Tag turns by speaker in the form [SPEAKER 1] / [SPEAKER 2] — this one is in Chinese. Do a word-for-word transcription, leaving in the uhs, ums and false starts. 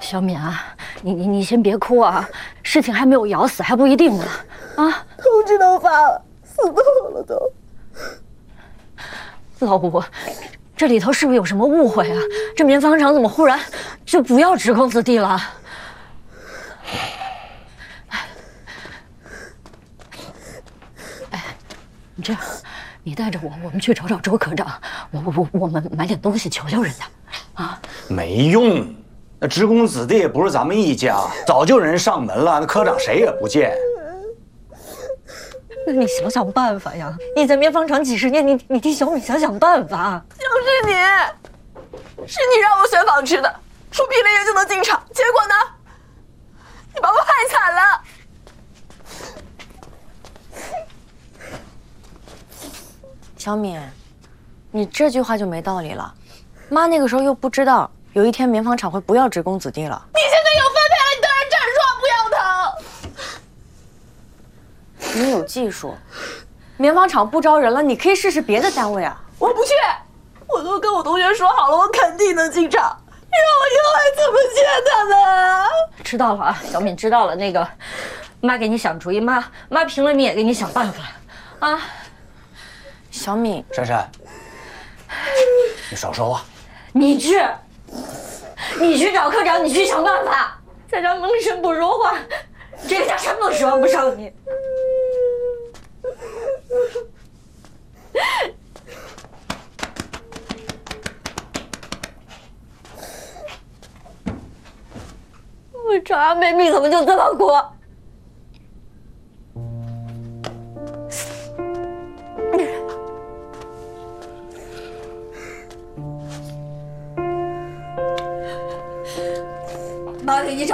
[SPEAKER 1] 小敏啊，你你你先别哭啊，事情还没有咬死，还不一定呢。啊，
[SPEAKER 2] 通知都发了，死透了都。
[SPEAKER 1] 老吴，这里头是不是有什么误会啊？这棉纺厂怎么忽然就不要职工子弟了？哎，你这样，你带着我，我们去找找周科长，我我我们买点东西求求人家，啊？
[SPEAKER 3] 没用，那职工子弟不是咱们一家，早就人上门了，那科长谁也不见。
[SPEAKER 1] 那你想想办法呀！你在棉纺厂几十年，你你替小敏想想办法。
[SPEAKER 2] 就是你，是你让我选纺织的，说毕了业就能进厂，结果呢，你把我害惨了。
[SPEAKER 4] 小敏，你这句话就没道理了。妈那个时候又不知道有一天棉纺厂会不要职工子弟了。
[SPEAKER 2] 你现在有分配了，你当然站着说不要他。
[SPEAKER 4] 你有技术，棉纺厂不招人了，你可以试试别的单位啊。
[SPEAKER 2] 我不去，我都跟我同学说好了，我肯定能进厂。你让我以后还怎么见他们啊？
[SPEAKER 1] 知道了啊，小敏知道了。那个，妈给你想主意，妈妈评了你也给你想办法，啊。
[SPEAKER 4] 小敏，
[SPEAKER 3] 珊珊，你少说话。
[SPEAKER 1] 你去，你去找科长，你去想办法，在这闷声不说话，这个家什么都指望不上你。我找阿妹妹怎么就这么苦？妈给你找